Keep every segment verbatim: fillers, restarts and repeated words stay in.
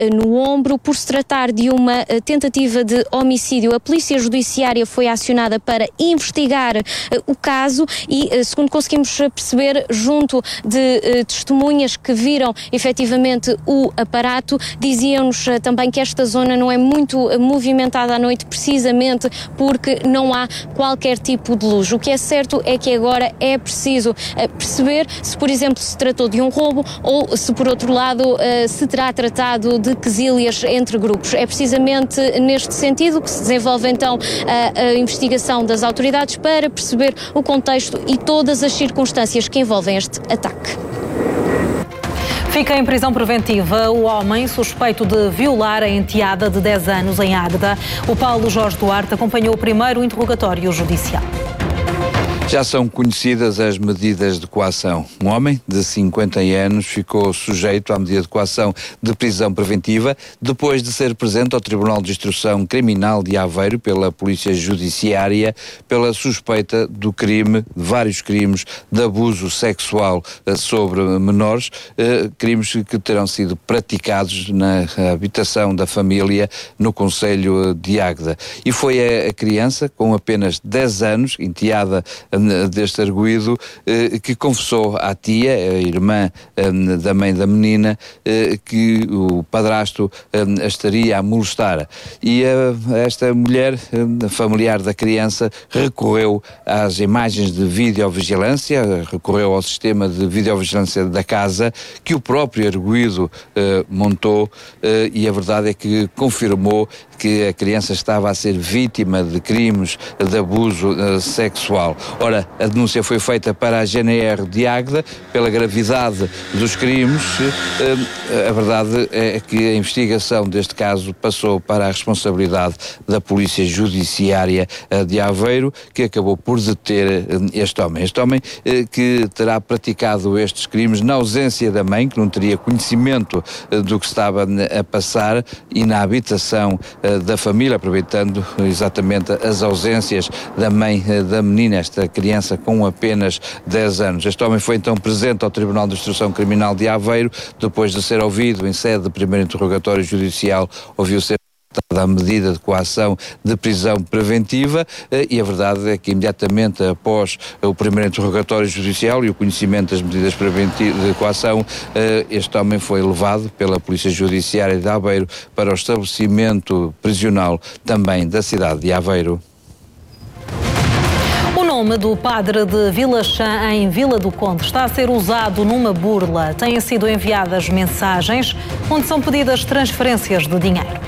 no ombro. Por se tratar de uma tentativa de homicídio, a Polícia Judiciária foi acionada para investigar o caso e, segundo conseguimos perceber, junto de testemunhas que viram efetivamente o aparato, diziam-nos também que esta zona não é muito movimentada à noite, precisamente porque não há qualquer tipo de luz. O que é certo é que agora é preciso perceber se, por exemplo, se tratou de um roubo ou se, por outro lado, se terá tratado de quesílias entre grupos. É precisamente neste sentido que se desenvolve então a, a investigação das autoridades para perceber o contexto e todas as circunstâncias que envolvem este ataque. Fica em prisão preventiva o homem suspeito de violar a enteada de dez anos em Águeda. O Paulo Jorge Duarte acompanhou o primeiro interrogatório judicial. Já são conhecidas as medidas de coação. Um homem de cinquenta anos ficou sujeito à medida de coação de prisão preventiva depois de ser presente ao Tribunal de Instrução Criminal de Aveiro pela Polícia Judiciária pela suspeita do crime, de vários crimes de abuso sexual sobre menores, eh, crimes que terão sido praticados na habitação da família no concelho de Águeda. E foi a, a criança, com apenas dez anos, enteada deste arguido, eh, que confessou à tia, a irmã eh, da mãe da menina, eh, que o padrasto eh, a estaria a molestar. E eh, esta mulher, eh, familiar da criança, recorreu às imagens de videovigilância, recorreu ao sistema de videovigilância da casa, que o próprio arguido eh, montou, eh, e a verdade é que confirmou que a criança estava a ser vítima de crimes de abuso uh, sexual. Ora, a denúncia foi feita para a G N R de Águeda pela gravidade dos crimes. Uh, a verdade é que a investigação deste caso passou para a responsabilidade da Polícia Judiciária uh, de Aveiro, que acabou por deter uh, este homem. Este homem uh, que terá praticado estes crimes na ausência da mãe, que não teria conhecimento uh, do que estava a passar, e na habitação uh, da família, aproveitando exatamente as ausências da mãe da menina, esta criança com apenas dez anos. Este homem foi então presente ao Tribunal de Instrução Criminal de Aveiro, depois de ser ouvido em sede de primeiro interrogatório judicial, ouviu-se a medida de coação de prisão preventiva, e a verdade é que imediatamente após o primeiro interrogatório judicial e o conhecimento das medidas de coação, este homem foi levado pela Polícia Judiciária de Aveiro para o estabelecimento prisional também da cidade de Aveiro. O nome do padre de Vilachã, em Vila do Conde, está a ser usado numa burla. Têm sido enviadas mensagens onde são pedidas transferências de dinheiro.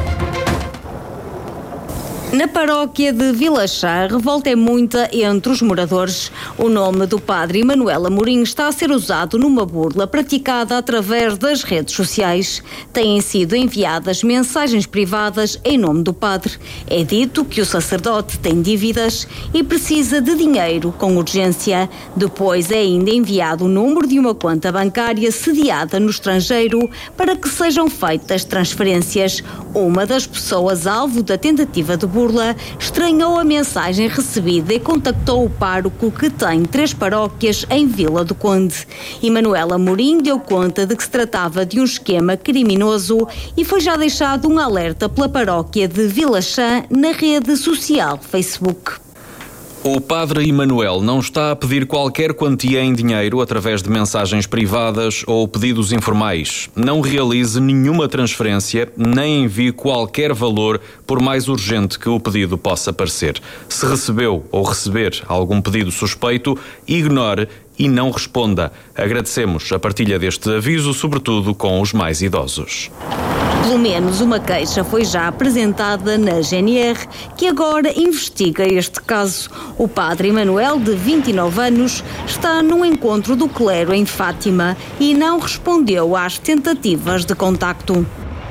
Na paróquia de Vilachã, a revolta é muita entre os moradores. O nome do padre Manuel Amorim está a ser usado numa burla praticada através das redes sociais. Têm sido enviadas mensagens privadas em nome do padre. É dito que o sacerdote tem dívidas e precisa de dinheiro com urgência. Depois é ainda enviado o número de uma conta bancária sediada no estrangeiro para que sejam feitas transferências. Uma das pessoas alvo da tentativa de burla estranhou a mensagem recebida e contactou o pároco, que tem três paróquias em Vila do Conde. E Manuel Amorim deu conta de que se tratava de um esquema criminoso e foi já deixado um alerta pela paróquia de Vilachã na rede social Facebook. O padre Emanuel não está a pedir qualquer quantia em dinheiro através de mensagens privadas ou pedidos informais. Não realize nenhuma transferência, nem envie qualquer valor, por mais urgente que o pedido possa parecer. Se recebeu ou receber algum pedido suspeito, ignore e não responda. Agradecemos a partilha deste aviso, sobretudo com os mais idosos. Pelo menos uma queixa foi já apresentada na G N R, que agora investiga este caso. O padre Emanuel, de vinte e nove anos, está num encontro do clero em Fátima e não respondeu às tentativas de contacto.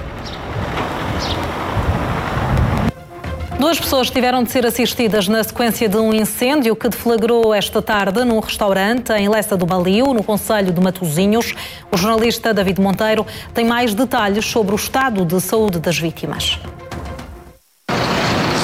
Duas pessoas tiveram de ser assistidas na sequência de um incêndio que deflagrou esta tarde num restaurante em Lessa do Balio, no concelho de Matosinhos. O jornalista David Monteiro tem mais detalhes sobre o estado de saúde das vítimas.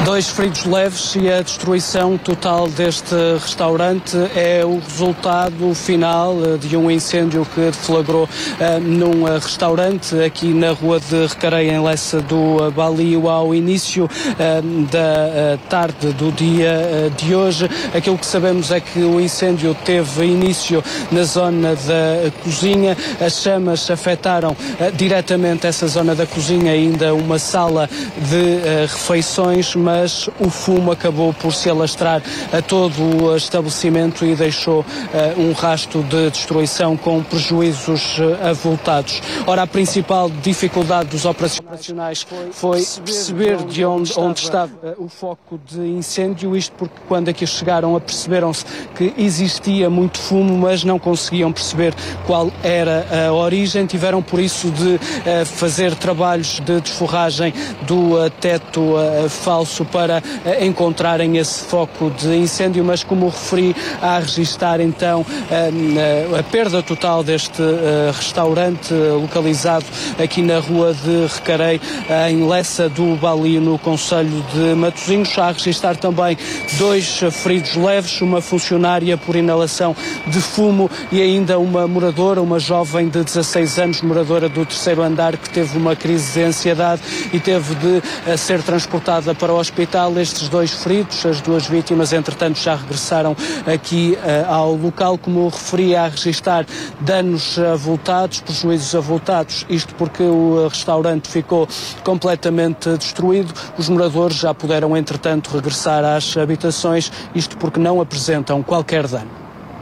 Dois feridos leves e a destruição total deste restaurante é o resultado final de um incêndio que deflagrou uh, num uh, restaurante aqui na rua de Recareia, em Lessa do uh, Balio, ao início uh, da uh, tarde do dia uh, de hoje. Aquilo que sabemos é que o incêndio teve início na zona da uh, cozinha. As chamas afetaram uh, diretamente essa zona da cozinha, ainda uma sala de uh, refeições, mas o fumo acabou por se alastrar a todo o estabelecimento e deixou uh, um rasto de destruição com prejuízos uh, avultados. Ora, a principal dificuldade dos operacionais foi perceber de onde, onde estava uh, o foco de incêndio, isto porque quando aqui chegaram aperceberam-se que existia muito fumo, mas não conseguiam perceber qual era a origem. Tiveram por isso de uh, fazer trabalhos de desforragem do uh, teto uh, falso para uh, encontrarem esse foco de incêndio, mas como referi, a registar então uh, a perda total deste uh, restaurante uh, localizado aqui na rua de Recarei, uh, em Lessa do Balio, no concelho de Matosinhos. A registar também dois uh, feridos leves, uma funcionária por inalação de fumo e ainda uma moradora, uma jovem de dezasseis anos, moradora do terceiro andar, que teve uma crise de ansiedade e teve de uh, ser transportada para o hospital. Estes dois feridos, as duas vítimas, entretanto, já regressaram aqui uh, ao local. Como eu referi, a registar danos avultados, prejuízos avultados, isto porque o uh, restaurante ficou completamente destruído. Os moradores já puderam, entretanto, regressar às habitações, isto porque não apresentam qualquer dano.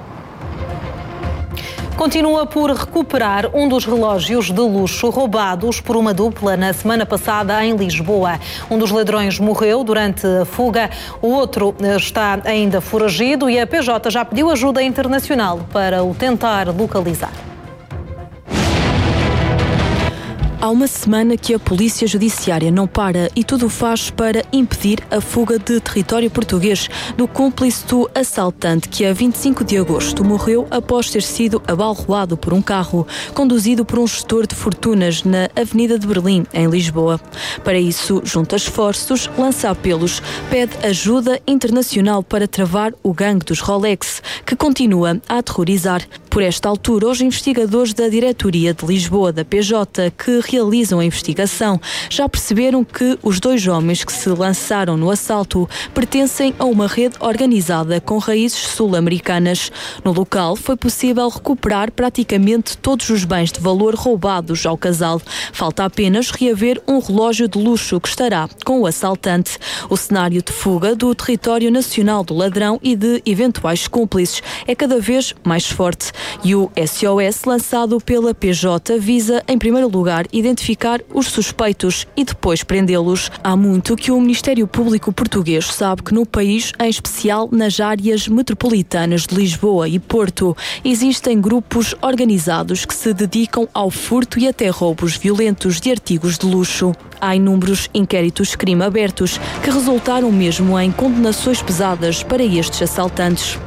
Continua por recuperar um dos relógios de luxo roubados por uma dupla na semana passada em Lisboa. Um dos ladrões morreu durante a fuga, o outro está ainda foragido e a P J já pediu ajuda internacional para o tentar localizar. Há uma semana que a Polícia Judiciária não para e tudo faz para impedir a fuga de território português do cúmplice do assaltante que a vinte e cinco de agosto morreu após ter sido abalroado por um carro conduzido por um gestor de fortunas na Avenida de Berlim, em Lisboa. Para isso, junta esforços, lança apelos, pede ajuda internacional para travar o gangue dos Rolex, que continua a aterrorizar. Por esta altura, os investigadores da Diretoria de Lisboa da P J, que realizam a investigação, já perceberam que os dois homens que se lançaram no assalto pertencem a uma rede organizada com raízes sul-americanas. No local, foi possível recuperar praticamente todos os bens de valor roubados ao casal. Falta apenas reaver um relógio de luxo que estará com o assaltante. O cenário de fuga do território nacional do ladrão e de eventuais cúmplices é cada vez mais forte. E o S O S lançado pela P J visa, em primeiro lugar, identificar os suspeitos e depois prendê-los. Há muito que o Ministério Público português sabe que no país, em especial nas áreas metropolitanas de Lisboa e Porto, existem grupos organizados que se dedicam ao furto e até roubos violentos de artigos de luxo. Há inúmeros inquéritos de crime abertos que resultaram mesmo em condenações pesadas para estes assaltantes.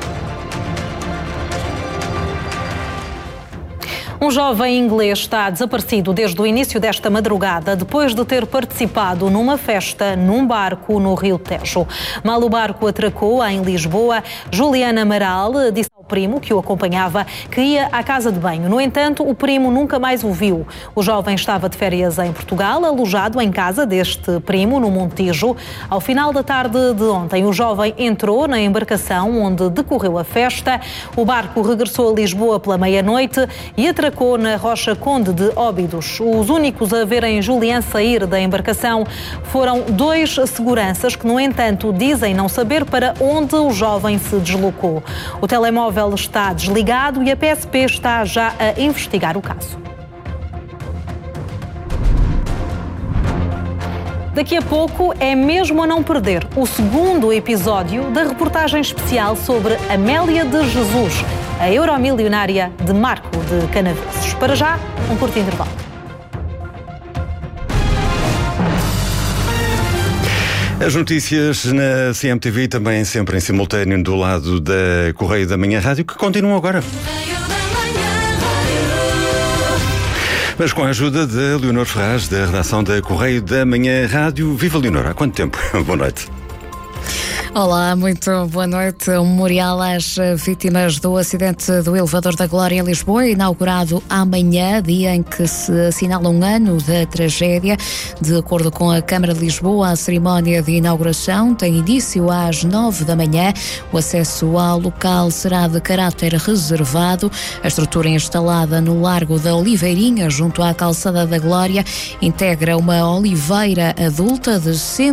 Um jovem inglês está desaparecido desde o início desta madrugada, depois de ter participado numa festa num barco no Rio Tejo. Mal o barco atracou em Lisboa, Juliana Amaral disse ao primo que o acompanhava que ia à casa de banho. No entanto, o primo nunca mais o viu. O jovem estava de férias em Portugal, alojado em casa deste primo, no Montijo. Ao final da tarde de ontem, o jovem entrou na embarcação onde decorreu a festa. O barco regressou a Lisboa pela meia-noite e atracou na Rocha Conde de Óbidos. Os únicos a verem Julián sair da embarcação foram dois seguranças que, no entanto, dizem não saber para onde o jovem se deslocou. O telemóvel está desligado e a P S P está já a investigar o caso. Daqui a pouco é mesmo a não perder o segundo episódio da reportagem especial sobre Amélia de Jesus, a euromilionária de Marco de Canaveses. Para já, um curto intervalo. As notícias na C M T V também sempre em simultâneo do lado da Correio da Manhã Rádio, que continuam agora. Mas com a ajuda de Leonor Ferraz, da redação da Correio da Manhã Rádio. Viva Leonor, há quanto tempo? Boa noite. Olá, muito boa noite. O memorial às vítimas do acidente do elevador da Glória em Lisboa, inaugurado amanhã, dia em que se assinala um ano da tragédia. De acordo com a Câmara de Lisboa, a cerimónia de inauguração tem início às nove da manhã. O acesso ao local será de caráter reservado. A estrutura instalada no Largo da Oliveirinha, junto à Calçada da Glória, integra uma oliveira adulta de cento